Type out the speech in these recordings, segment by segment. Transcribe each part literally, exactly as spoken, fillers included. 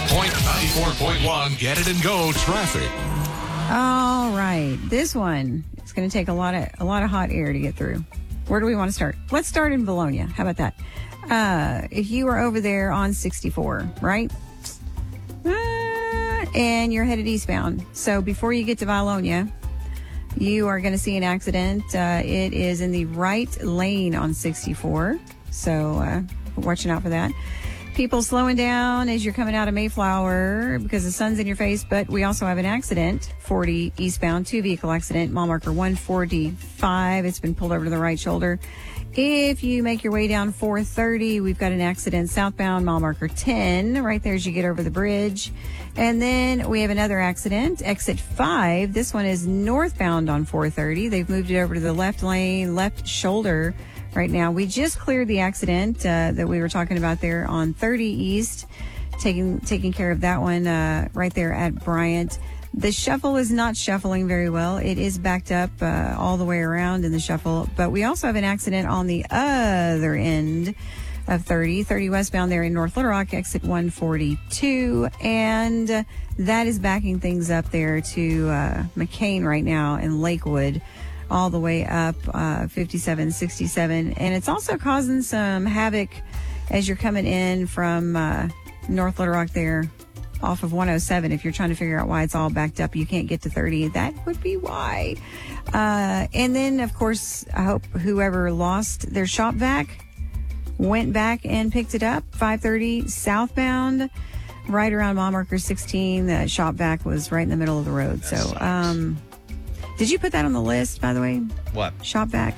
Point ninety-four point one. Get it and go traffic. All right. This one is going to take a lot of a lot of hot air to get through. Where do we want to start? Let's start in Bologna. How about that? Uh, if you are over there on sixty-four, right? Uh, and you're headed eastbound. So before you get to Bologna, you are going to see an accident. Uh, it is in the right lane on sixty-four. So uh, watching out for that. People slowing down as you're coming out of Mayflower because the sun's in your face, but we also have an accident, forty eastbound, two vehicle accident, mile marker one forty-five. It's been pulled over to the right shoulder. If you make your way down four thirty, we've got an accident southbound, mile marker ten, right there as you get over the bridge. And then we have another accident, exit five. This one is northbound on four thirty. They've moved it over to the left lane, left shoulder. Right now, we just cleared the accident uh, that we were talking about there on thirty East, taking taking care of that one uh, right there at Bryant. The shuffle is not shuffling very well. It is backed up uh, all the way around in the shuffle, but we also have an accident on the other end of thirty, thirty westbound there in North Little Rock, exit one forty-two, and uh, that is backing things up there to uh, McCain right now in Lakewood, all the way up uh, fifty-seven, sixty-seven. And it's also causing some havoc as you're coming in from uh, North Little Rock there off of one oh seven. If you're trying to figure out why it's all backed up, you can't get to thirty. That would be why. Uh, and then, of course, I hope whoever lost their shop vac went back and picked it up. five thirty southbound, right around mile marker sixteen. The shop vac was right in the middle of the road. That so, um, did you put that on the list, by the way? What? Shop vac.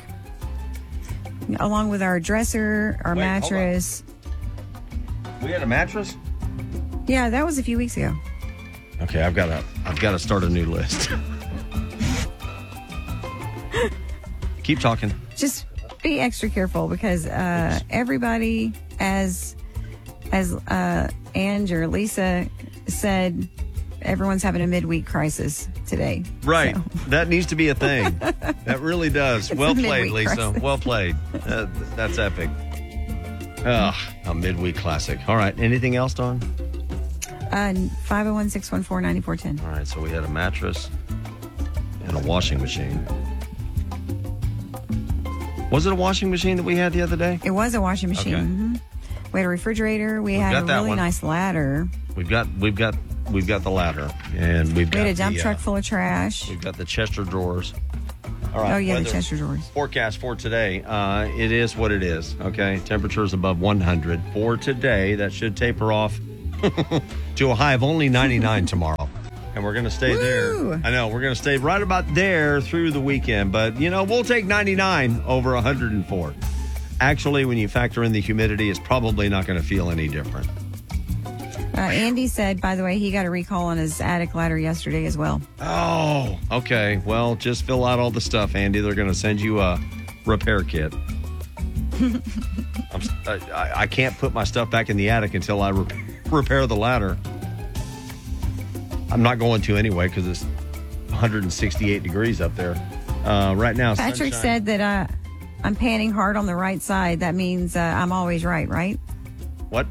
Along with our dresser, our Wait, mattress. We had a mattress? Yeah, that was a few weeks ago. Okay, I've got to I've got to start a new list. Keep talking. Just be extra careful because uh, everybody, as as uh, Ange or Lisa said, everyone's having a midweek crisis today. Right. So. That needs to be a thing. That really does. It's Well a played, midweek Lisa. crisis. Well played. Uh, that's epic. Ugh, a midweek classic. All right. Anything else, Dawn? Uh, five oh one, six one four, nine four one oh. All right. So we had a mattress and a washing machine. Was it a washing machine that we had the other day? It was a washing machine. Okay. Mm-hmm. We had a refrigerator. We We've had got a that really one. nice ladder. We've got we've got we've got the ladder, and we've We got had a dump the, truck uh, full of trash. We've got the Chester drawers. All right. Oh, yeah, the weather Chester drawers. Forecast for today. Uh, it is what it is. Okay. Temperatures above one hundred for today. That should taper off to a high of only ninety-nine tomorrow. And we're going to stay Woo! there. I know. We're going to stay right about there through the weekend. But, you know, we'll take ninety-nine over one hundred four. Actually, when you factor in the humidity, it's probably not going to feel any different. Uh, Andy said, by the way, he got a recall on his attic ladder yesterday as well. Oh, okay. Well, just fill out all the stuff, Andy. They're going to send you a repair kit. I'm, I, I can't put my stuff back in the attic until I re- repair the ladder. I'm not going to anyway because it's one hundred sixty-eight degrees up there. Uh, right now, Patrick sunshine. said that uh, I'm panning hard on the right side. That means uh, I'm always right, right? What?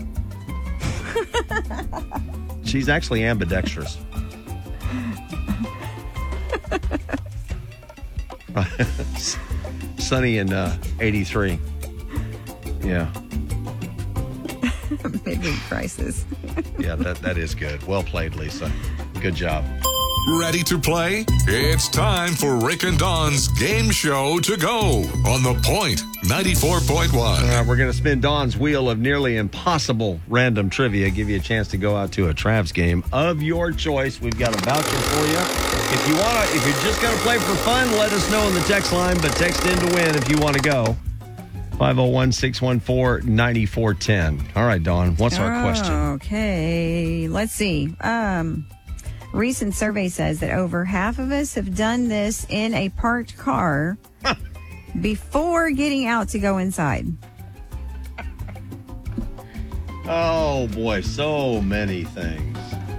She's actually ambidextrous. Sunny in uh, eighty-three. Yeah. Midweek crisis. Yeah, that, that is good. Well played, Lisa. Good job. Ready to play? It's time for Rick and Dawn's game show to go on the Point ninety-four point one. All right, we're going to spin Dawn's wheel of nearly impossible random trivia. Give you a chance to go out to a Travs game of your choice. We've got a voucher for you. If you want to, if you're just going to play for fun, let us know in the text line, but text in to win if you want to go. five oh one, six one four, nine four one oh. All right, Dawn, what's our question? Okay, let's see. Um, recent survey says that over half of us have done this in a parked car before getting out to go inside. Oh, boy, so many things.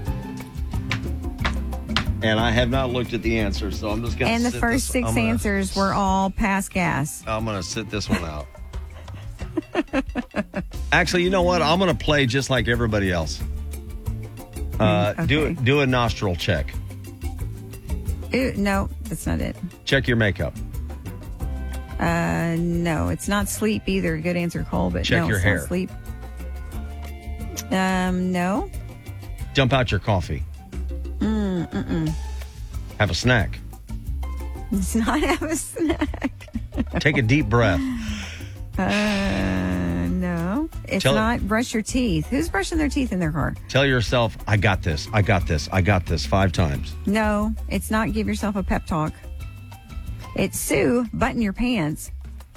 And I have not looked at the answers, so I'm just going to And the first this, six I'm gonna, answers were all pass gas. I'm going to sit this one out. Actually, you know what? I'm going to play just like everybody else. Uh, okay. Do do a nostril check. Ew, no, that's not it. Check your makeup. Uh, no, it's not sleep either. Good answer, Cole, but Check no, your it's hair. not sleep. Um, no. Dump out your coffee. Mm, mm-mm. Have a snack. It's not have a snack. Take a deep breath. Uh, no. It's Tell- not brush your teeth. Who's brushing their teeth in their car? Tell yourself, I got this, I got this, I got this five times. No, it's not give yourself a pep talk. It's Sue, button your pants.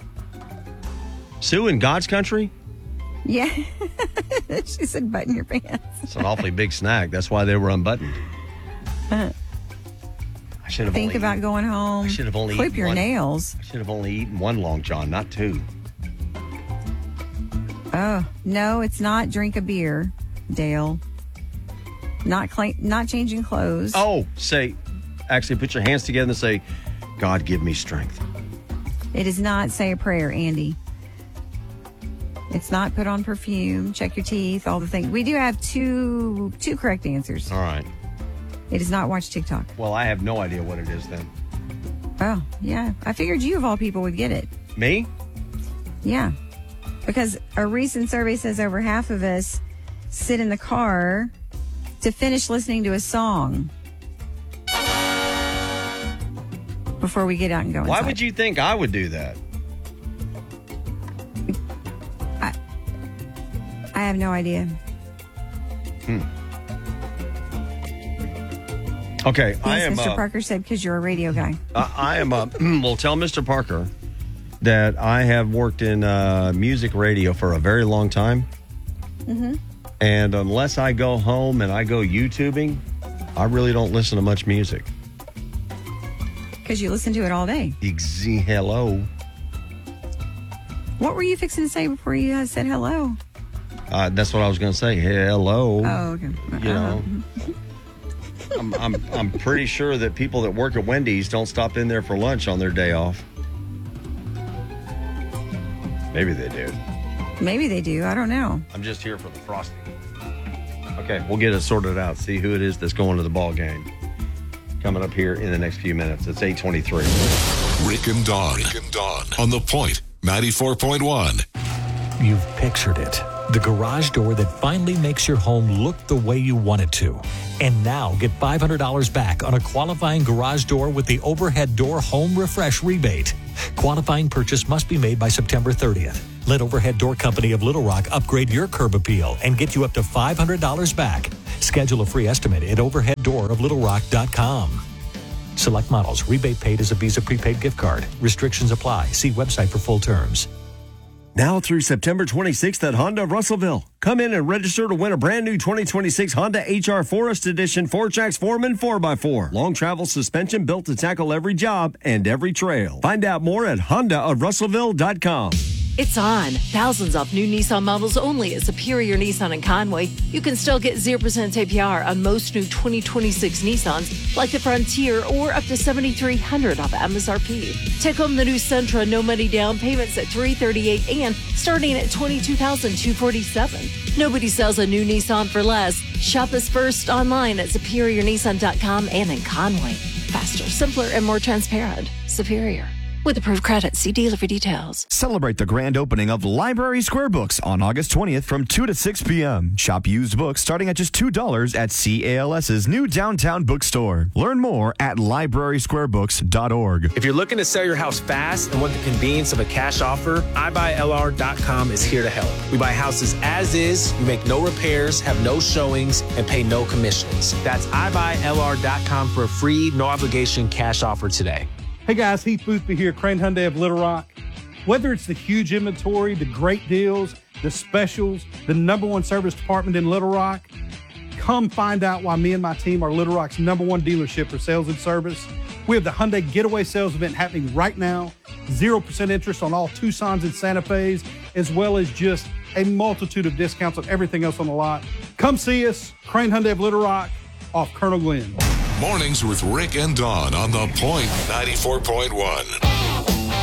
Sue in God's country? Yeah. She said button your pants. It's an awfully big snack. That's why they were unbuttoned. Uh, I should have think only about eaten, going home. I should have only Clip eaten your one. nails. I should have only eaten one Long John, not two. Oh, no, it's not drink a beer, Dale. Not cl- not changing clothes. Oh, say, actually put your hands together and say, God, give me strength. It is not say a prayer, Andy. It's not put on perfume, check your teeth, all the things. We do have two two correct answers. All right. It is not watch TikTok. Well, I have no idea what it is then. Oh, yeah. I figured you of all people would get it. Me? Yeah. Because a recent survey says over half of us sit in the car to finish listening to a song before we get out and go inside. Why would you think I would do that? I, I have no idea. Hmm. Okay, Yes, I am. Mister Uh, Parker said because you're a radio guy. I, I am. Uh, well, tell Mister Parker that I have worked in uh, music radio for a very long time. Mm-hmm. And unless I go home and I go YouTubing, I really don't listen to much music. Because you listen to it all day. Ex- hello. What were you fixing to say before you uh, said hello? Uh, that's what I was going to say. Hello. Oh, okay. You know, I'm, I'm I'm pretty sure that people that work at Wendy's don't stop in there for lunch on their day off. Maybe they do. Maybe they do. I don't know. I'm just here for the frosting. Okay, we'll get it sorted out. See who it is that's going to the ball game. Coming up here in the next few minutes. It's eight twenty-three. Rick and Dawn. Rick and Dawn on The Point ninety-four point one. You've pictured it. The garage door that finally makes your home look the way you want it to. And now get five hundred dollars back on a qualifying garage door with the Overhead Door Home Refresh rebate. Qualifying purchase must be made by September thirtieth. Let Overhead Door Company of Little Rock upgrade your curb appeal and get you up to five hundred dollars back. Schedule a free estimate at overhead door of little rock dot com. Select models. Rebate paid as a Visa prepaid gift card. Restrictions apply. See website for full terms. Now through September twenty-sixth at Honda of Russellville. Come in and register to win a brand new twenty twenty-six Honda H R Forest Edition four-tracks Foreman four by four. Long travel suspension built to tackle every job and every trail. Find out more at honda of russellville dot com. It's on. Thousands off new Nissan models only at Superior Nissan in Conway. You can still get zero percent A P R on most new twenty twenty-six Nissans, like the Frontier, or up to seven thousand three hundred dollars off M S R P. Take home the new Sentra, no money down, payments at three hundred thirty-eight dollars and starting at twenty-two thousand two hundred forty-seven dollars. Nobody sells a new Nissan for less. Shop us first online at superior nissan dot com and in Conway. Faster, simpler, and more transparent. Superior. With approved credit, see dealer for details. Celebrate the grand opening of Library Square Books on August twentieth from two to six p.m. Shop used books starting at just two dollars at CALS's new downtown bookstore. Learn more at library square books dot org. If you're looking to sell your house fast and want the convenience of a cash offer, i buy L R dot com is here to help. We buy houses as is, we make no repairs, have no showings, and pay no commissions. That's i buy L R dot com for a free, no obligation cash offer today. Hey guys, Heath Boothby here, Crane Hyundai of Little Rock. Whether it's the huge inventory, the great deals, the specials, the number one service department in Little Rock, come find out why me and my team are Little Rock's number one dealership for sales and service. We have the Hyundai Getaway Sales Event happening right now, zero percent interest on all Tucsons and Santa Fe's, as well as just a multitude of discounts on everything else on the lot. Come see us, Crane Hyundai of Little Rock, off Colonel Glenn. Mornings with Rick and Dawn on The Point ninety-four point one.